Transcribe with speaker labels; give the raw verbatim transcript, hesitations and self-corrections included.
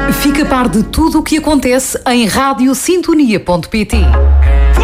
Speaker 1: Fica a par de tudo o que acontece em rádio sintonia ponto pt.